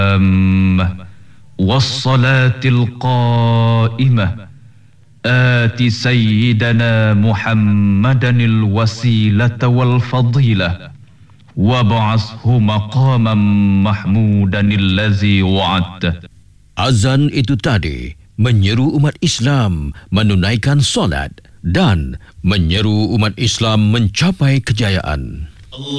والصلاة القائمة آت سيدنا محمدا الوسيلة والفضيلة وابعثه مقاما محمودا الذي وعدته. Azan itu tadi menyeru umat Islam menunaikan solat dan menyeru umat Islam mencapai kejayaan.